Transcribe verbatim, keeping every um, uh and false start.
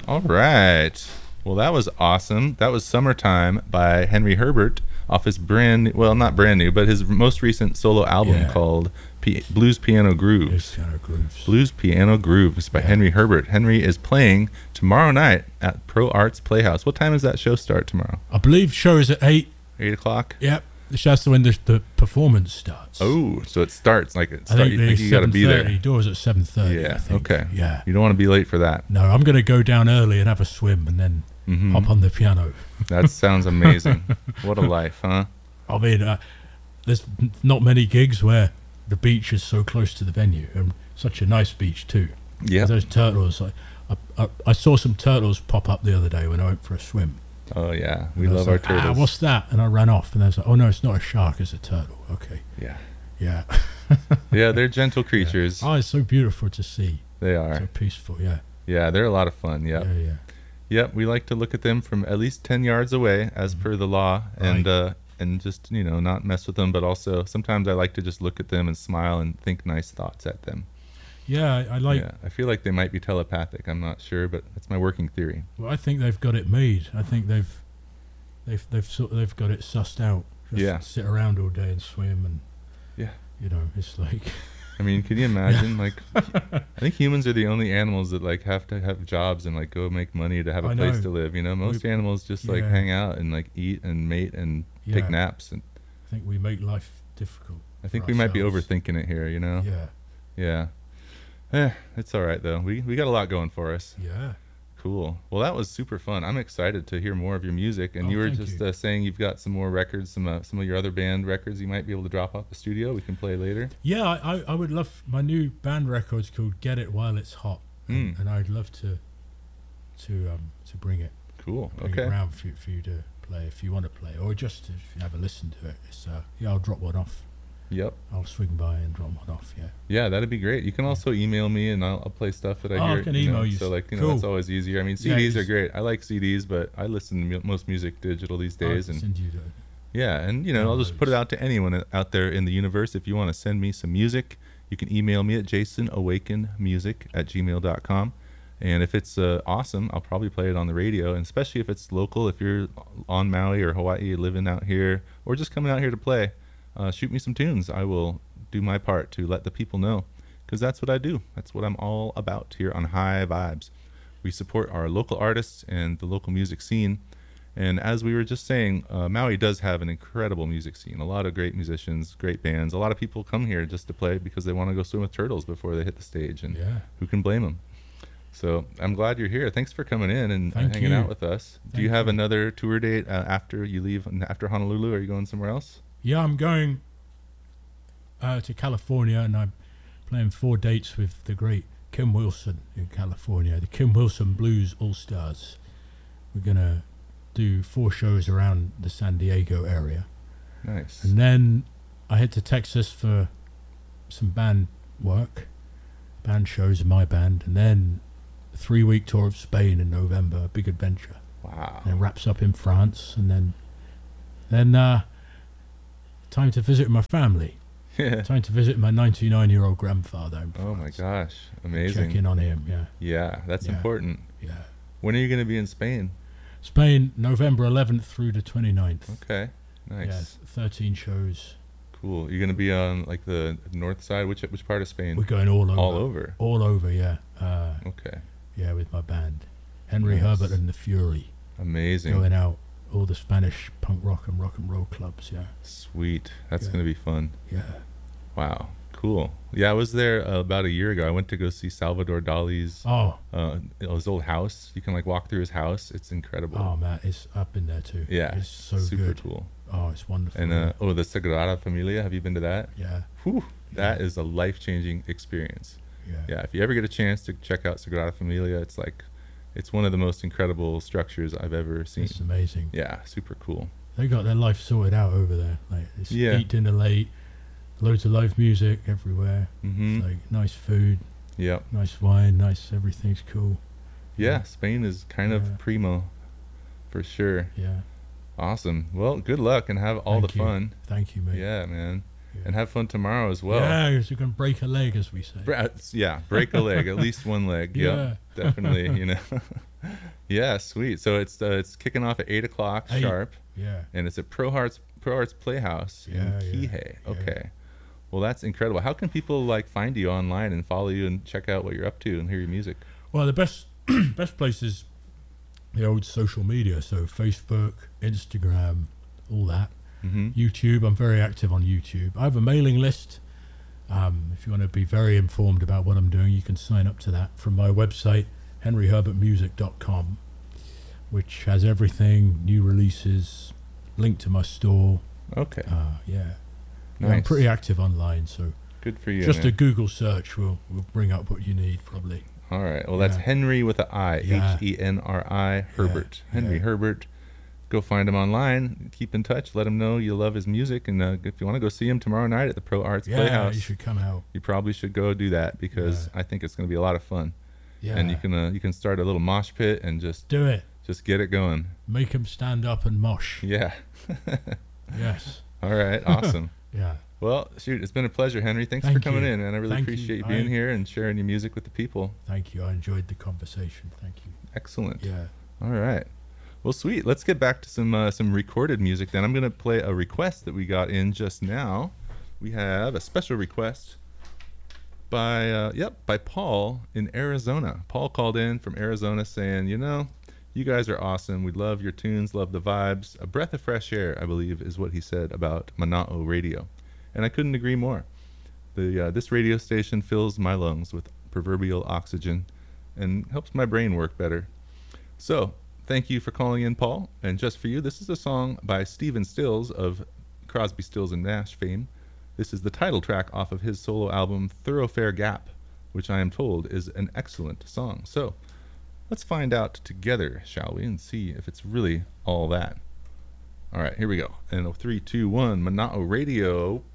All right. Well, that was awesome. That was Summertime by Henry Herbert off his brand, well, not brand new, but his most recent solo album Yeah. called P- Blues Piano Grooves. Blues Piano Grooves. Blues Piano Grooves by Yeah. Henry Herbert. Henry is playing tomorrow night at Pro Arts Playhouse. What time does that show start tomorrow? I believe show is at eight. Eight o'clock? Yep. That's when the, the performance starts. Oh, so it starts like it I start, think you, think you got to be there. Doors at seven thirty. Yeah, I think. okay. Yeah. You don't want to be late for that. No, I'm going to go down early and have a swim and then Mhm. hop on the piano. That sounds amazing. What a life, huh? I mean, uh, there's n- not many gigs where the beach is so close to the venue, and such a nice beach too. Yeah. Those turtles, I, I, I, I saw some turtles pop up the other day when I went for a swim. Oh, yeah. We And I love was our like, turtles. Ah, what's that? And I ran off, and I was like, oh no, it's not a shark, it's a turtle. Okay, Yeah. yeah. Yeah, they're gentle creatures. Oh, it's so beautiful to see. They So are. peaceful. Yeah. Yeah, they're a lot of fun. Yep. Yeah, yeah. Yep, we like to look at them from at least ten yards away as per the law, and Right. uh, and just, you know, not mess with them, but also sometimes I like to just look at them and smile and think nice thoughts at them. Yeah, I, I like. Yeah, I feel like they might be telepathic. I'm not sure, but that's my working theory. Well, I think they've got it made. I think they've, they've, they've sort of, they've got it sussed out. Just Yeah. sit around all day and swim, and Yeah. you know, it's like. I mean, can you imagine? Like, I think humans are the only animals that like have to have jobs and like go make money to have a I place know. to live. You know, most We- animals just like yeah. hang out and like eat and mate and Yeah. take naps. And I think we make life difficult. I think for we might be ourselves. overthinking it here. You know? Yeah, Yeah. Eh, it's all right though. We we got a lot going for us. yeah. Cool. Well, that was super fun. I'm excited to hear more of your music. And Oh, you were thank just you. Uh, saying you've got some more records, some uh, some of your other band records you might be able to drop off the studio. We can play later. Yeah, I, I, I would love my new band record's called "Get It While It's Hot," and, Mm. and I'd love to to um to bring it Cool. bring Okay. it around for you, for you to play if you want to play, or just if you have a listen to it. It's uh yeah, I'll drop one off. Yep. I'll swing by and drop one off. Yeah. Yeah, that'd be great. You can also email me, and I'll, I'll play stuff that I Oh, I hear. can you know, email you. So like you know, Cool. that's always easier. I mean, C Yeah, Ds are just- great. I like C Ds, but I listen to mu- most music digital these days, I'll and send you the. yeah, and you know, I'll just put it Downloads. out to anyone out there in the universe. If you want to send me some music, you can email me at jasonawakenmusic at gmail dot com. And if it's uh, awesome, I'll probably play it on the radio, and especially if it's local, if you're on Maui or Hawaii, living out here, or just coming out here to play, uh, shoot me some tunes. I will do my part to let the people know, because that's what I do. That's what I'm all about here on High Vibes. We support our local artists and the local music scene. And as we were just saying, uh, Maui does have an incredible music scene. A lot of great musicians, great bands. A lot of people come here just to play because they want to go swim with turtles before they hit the stage. And Yeah. who can blame them? So I'm glad you're here. Thanks for coming in and uh, Thank hanging you. out with us. Do you Thank have you. another tour date uh, after you leave, after Honolulu? Are you going somewhere else? Yeah, I'm going uh, to California, and I'm playing four dates with the great Kim Wilson in California, the Kim Wilson Blues All Stars. We're gonna do four shows around the San Diego area, Nice. and then I head to Texas for some band work, band shows in my band, and then a three-week tour of Spain in November, a big adventure. Wow. And it wraps up in France, and then then uh, time to visit my family. Yeah. Time to visit my ninety-nine-year-old grandfather in Oh my France. gosh. Check Amazing. in on him, yeah, Yeah, that's Yeah. important. yeah. When are you going to be in Spain? Spain, November eleventh through the twenty-ninth. Okay. Nice. Yes, thirteen shows. Cool. You're going to be on like the north side. Which which part of Spain? We're going all over. All over. All over, yeah. Uh, Okay. yeah, with my band. Henry Nice. Herbert and the Fury. Amazing. Going out, all the Spanish punk rock and rock and roll clubs, yeah. Sweet. That's Yeah. going to be fun. Yeah. Wow. Cool. Yeah, I was there uh, about a year ago. I went to go see Salvador Dali's Oh, uh, his old house. You can like walk through his house. It's incredible. oh man, it's I've been there too. Yeah. It's so super good. cool. Oh, it's wonderful. And uh, oh, the Sagrada Familia. Have you been to that? yeah, Whew, that is a life-changing experience. yeah. Yeah, if you ever get a chance to check out Sagrada Familia, it's like, it's one of the most incredible structures I've ever seen. It's amazing. Yeah, super cool. They got their life sorted out over there. Like it's Yeah. eat dinner late, loads of live music everywhere. Mm-hmm. It's like nice food, Yep. nice wine, nice everything's cool. Yeah, Spain is kind Yeah. of primo, for sure. Yeah. Awesome. Well, good luck and have all Thank the you. fun. Thank you, mate. Yeah, man. yeah. And have fun tomorrow as well. Yeah, because you can break a leg, as we say. Bra- Yeah, break a leg, at least one leg. Yeah. Yep, definitely. You know. Yeah, sweet. So it's uh, it's kicking off at eight o'clock Eight. sharp, Yeah. and it's at Pro Arts Pro Arts Playhouse Yeah, in yeah, Kihei. yeah. Okay. Well, that's incredible. How can people like find you online and follow you and check out what you're up to and hear your music? Well, the best best place is the old social media, so Facebook, Instagram, all that. Mm-hmm. YouTube, I'm very active on YouTube. I have a mailing list. Um, if you want to be very informed about what I'm doing, you can sign up to that from my website, henry herbert music dot com, which has everything, new releases, link to my store. Okay. Uh, yeah. Nice. Yeah, I'm pretty active online, so Good for you. just man. a Google search will, will bring up what you need, probably. All right. Well, that's Yeah. Henry with an I, Yeah. H E N R I, Herbert. Henry yeah. Herbert. Go find him online. Keep in touch. Let him know you love his music. And uh, if you want to go see him tomorrow night at the Pro Arts Yeah, Playhouse, you should come out. you probably should go do that because Yeah. I think it's going to be a lot of fun. Yeah. And you can uh, you can start a little mosh pit and just do it. just get it going. Make them stand up and mosh. Yeah. Yes. All right. Awesome. Yeah. Well, shoot, it's been a pleasure, Henry. Thanks Thank for coming you. in, and I really Thank you. appreciate you being I- here and sharing your music with the people. Thank you. I enjoyed the conversation. Thank you. Excellent. Yeah. All right. Well, sweet. Let's get back to some uh, some recorded music then. I'm going to play a request that we got in just now. We have a special request by uh, yep, by Paul in Arizona. Paul called in from Arizona saying, "You know, you guys are awesome. We love your tunes, love the vibes. A breath of fresh air, I believe, is what he said about Mana'o Radio." And I couldn't agree more. The uh, this radio station fills my lungs with proverbial oxygen and helps my brain work better. So, thank you for calling in, Paul. And just for you, this is a song by Stephen Stills of Crosby, Stills and Nash fame. This is the title track off of his solo album Thoroughfare Gap, which I am told is an excellent song. So, let's find out together, shall we, and see if it's really all that. All right, here we go. And three, two, one, Mana'o Radio.